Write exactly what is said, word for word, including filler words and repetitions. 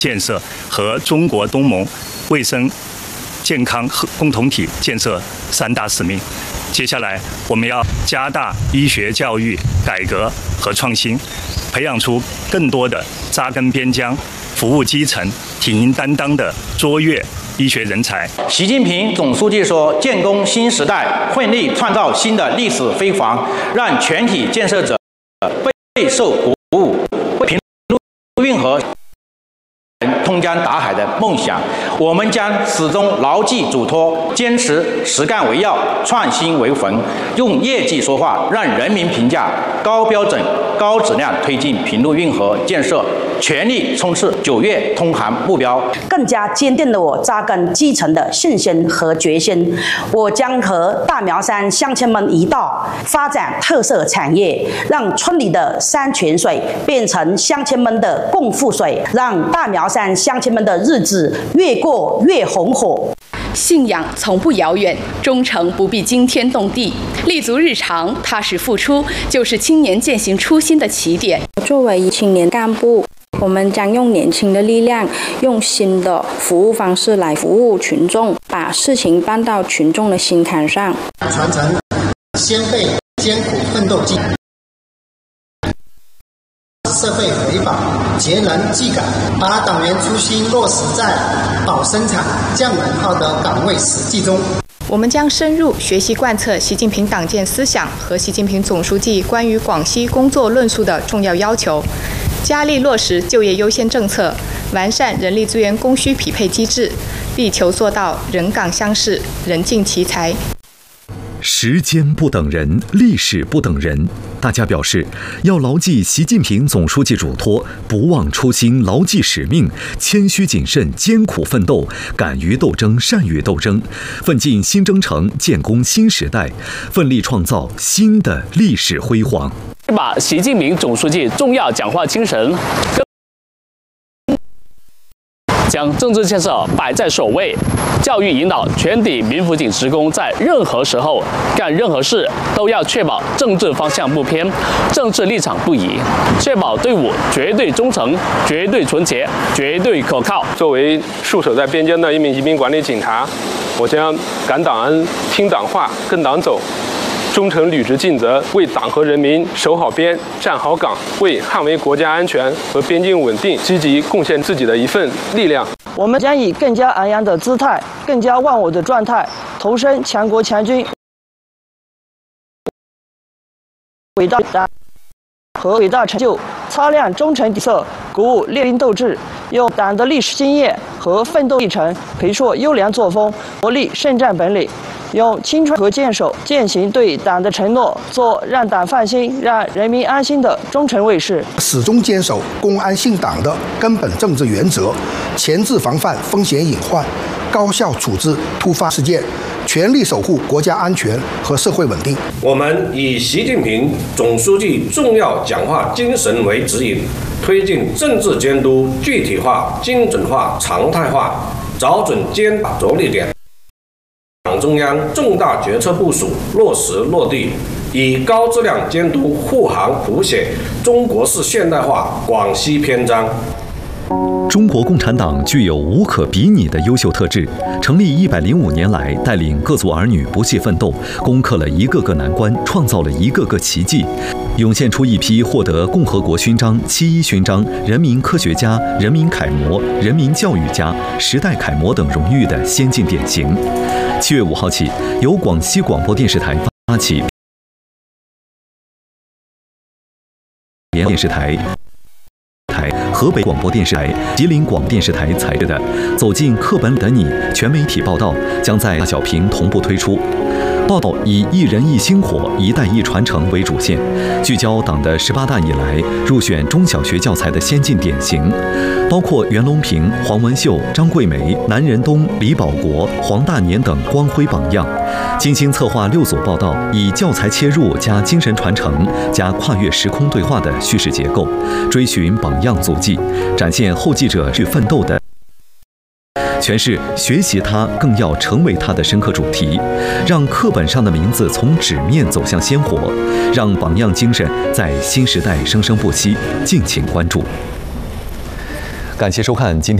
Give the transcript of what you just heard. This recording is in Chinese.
建设和中国东盟卫生健康共同体建设三大使命。接下来，我们要加大医学教育改革和创新，培养出更多的扎根边疆、服务基层、挺营担当的卓越医学人才。 习近平总书记说：“建功新时代，奋力创造新的历史辉煌，让全体建设者备受鼓舞，为平陆运河通江达海的梦想，我们将始终牢记嘱托，坚持实干为要，创新为魂，用业绩说话，让人民评价，高标准、高质量推进平陆运河建设，全力冲刺九月通航目标。” 更加坚定了我扎根基层的信心和决心。我将和大苗山乡亲们一道，发展特色产业，让村里的山泉水变成乡亲们的共富水，让大苗山乡亲们的日子越过越红火。 信仰从不遥远，忠诚不必惊天动地，立足日常，踏实付出，就是青年践行初心的起点。 作为青年干部，我们将用年轻的力量，用新的服务方式来服务群众，把事情办到群众的心坎上。 传承先辈艰苦奋斗记，社会回报，节能技改，把党员初心落实在保生产、降能耗的岗位实际中。 我们将深入学习贯彻习近平党建思想和习近平总书记关于广西工作论述的重要要求，加力落实就业优先政策，完善人力资源供需匹配机制，力求做到人岗相适、人尽其才。 时间不等人，历史不等人。大家表示，要牢记习近平总书记嘱托，不忘初心，牢记使命，谦虚谨慎，艰苦奋斗，敢于斗争，善于斗争，奋进新征程，建功新时代，奋力创造新的历史辉煌。 把习近平总书记重要讲话精神，将政治建设摆在首位，教育引导全体民辅警职工在任何时候干任何事都要确保政治方向不偏，政治立场不移，确保队伍绝对忠诚、绝对纯洁、绝对可靠。 作为戍守在边疆的一名移民管理警察，我将感党恩、听党话、跟党走，忠诚履职尽责，为党和人民守好边、站好岗，为捍卫国家安全和边境稳定积极贡献自己的一份力量。 我们将以更加昂扬的姿态、更加忘我的状态，投身强国强军伟大和伟大成就，擦亮忠诚底色，鼓舞猎鹰斗志，用党的历史经验和奋斗历程培硕优良作风，磨砺胜战本领。用青春和坚守践行对党的承诺，做让党放心、让人民安心的忠诚卫士， 始终坚守公安信党的根本政治原则，前置防范风险隐患，高效处置突发事件，全力守护国家安全和社会稳定。 我们以习近平总书记重要讲话精神为指引，推进政治监督具体化、精准化、常态化，找准监把着力点。党中央重大决策部署落实落地，以高质量监督护航谱写中国式现代化广西篇章。 中国共产党具有无可比拟的优秀特质，成立一百零五年来，带领各族儿女不懈奋斗，攻克了一个个难关，创造了一个个奇迹，涌现出一批获得共和国勋章、七一勋章、人民科学家、人民楷模、人民教育家、时代楷模等荣誉的先进典型。七月五号起，由广西广播电视台发起电视台。台、河北广播电视台、吉林广播电视台采制的《走进课本里的你》全媒体报道将在大小屏同步推出。报道以一人一星火、一代一传承为主线，聚焦党的十八大以来入选中小学教材的先进典型，包括袁隆平、黄文秀、张桂梅、南仁东、李保国、黄大年等光辉榜样。精心策划六组报道，以教材切入加精神传承加跨越时空对话的叙事结构，追寻榜样足迹，展现后继者去奋斗的诠释学习它更要成为它的深刻主题，让课本上的名字从纸面走向鲜活，让榜样精神在新时代生生不息。敬请关注。 感谢收看今天。